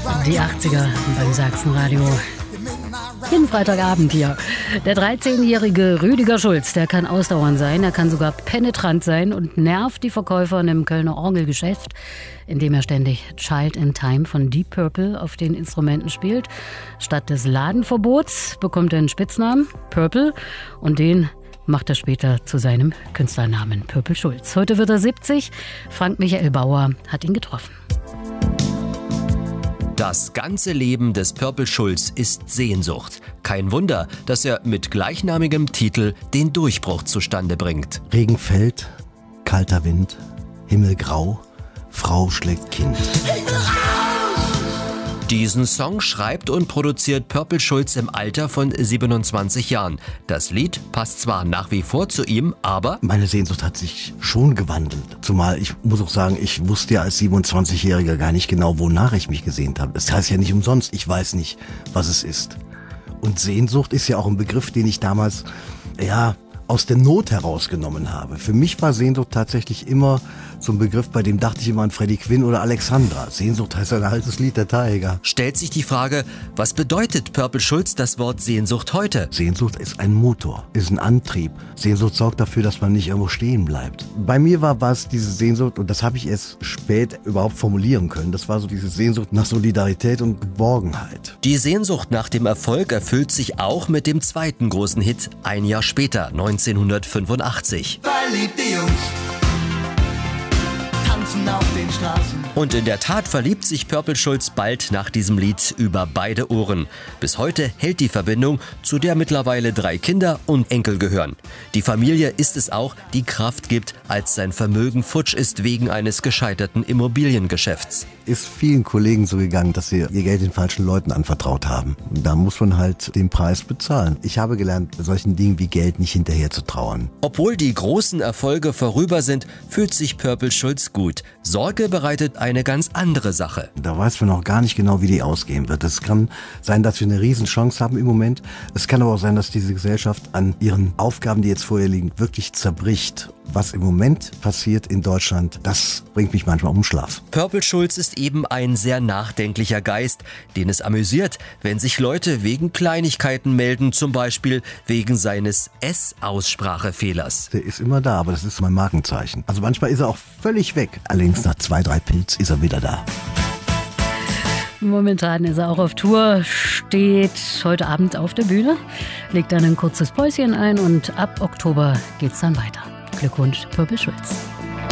Die 80er beim Sachsenradio. Jeden Freitagabend hier. Der 13-jährige Rüdiger Schulz, der kann ausdauernd sein, er kann sogar penetrant sein und nervt die Verkäufer in einem Kölner Orgelgeschäft, indem er ständig Child in Time von Deep Purple auf den Instrumenten spielt. Statt des Ladenverbots bekommt er einen Spitznamen, Purple, und den macht er später zu seinem Künstlernamen, Purple Schulz. Heute wird er 70. Frank Michael Bauer hat ihn getroffen. Das ganze Leben des Purple Schulz ist Sehnsucht. Kein Wunder, dass er mit gleichnamigem Titel den Durchbruch zustande bringt. Regen fällt, kalter Wind, Himmel grau, Frau schlägt Kind. Diesen Song schreibt und produziert Purple Schulz im Alter von 27 Jahren. Das Lied passt zwar nach wie vor zu ihm, aber meine Sehnsucht hat sich schon gewandelt. Zumal ich muss auch sagen, ich wusste ja als 27-Jähriger gar nicht genau, wonach ich mich gesehnt habe. Das heißt ja nicht umsonst, ich weiß nicht, was es ist. Und Sehnsucht ist ja auch ein Begriff, den ich damals, aus der Not herausgenommen habe. Für mich war Sehnsucht tatsächlich immer so ein Begriff, bei dem dachte ich immer an Freddie Quinn oder Alexandra. Sehnsucht heißt ein altes Lied der Tiger. Stellt sich die Frage, was bedeutet Purple Schulz das Wort Sehnsucht heute? Sehnsucht ist ein Motor, ist ein Antrieb. Sehnsucht sorgt dafür, dass man nicht irgendwo stehen bleibt. Bei mir war es diese Sehnsucht, und das habe ich erst spät überhaupt formulieren können, das war so diese Sehnsucht nach Solidarität und Geborgenheit. Die Sehnsucht nach dem Erfolg erfüllt sich auch mit dem zweiten großen Hit ein Jahr später, 1985. Verliebte Jungs tanzen auf den Straßen. Und in der Tat verliebt sich Purple Schulz bald nach diesem Lied über beide Ohren. Bis heute hält die Verbindung, zu der mittlerweile 3 Kinder und Enkel gehören. Die Familie ist es auch, die Kraft gibt, als sein Vermögen futsch ist wegen eines gescheiterten Immobiliengeschäfts. Ist vielen Kollegen so gegangen, dass sie ihr Geld den falschen Leuten anvertraut haben. Und da muss man halt den Preis bezahlen. Ich habe gelernt, solchen Dingen wie Geld nicht hinterher zu trauern. Obwohl die großen Erfolge vorüber sind, fühlt sich Purple Schulz gut. Sorge bereitet eine ganz andere Sache. Da weiß man auch gar nicht genau, wie die ausgehen wird. Es kann sein, dass wir eine Riesenchance haben im Moment. Es kann aber auch sein, dass diese Gesellschaft an ihren Aufgaben, die jetzt vor ihr liegen, wirklich zerbricht. Was im Moment passiert in Deutschland, das bringt mich manchmal um den Schlaf. Purple Schulz ist eben ein sehr nachdenklicher Geist, den es amüsiert, wenn sich Leute wegen Kleinigkeiten melden, zum Beispiel wegen seines S-Aussprachefehlers. Der ist immer da, aber das ist mein Markenzeichen. Also manchmal ist er auch völlig weg. Allerdings nach 2, 3 Pilz ist er wieder da. Momentan ist er auch auf Tour, steht heute Abend auf der Bühne, legt dann ein kurzes Päuschen ein und ab Oktober geht's dann weiter. Glückwunsch, Purple Schulz.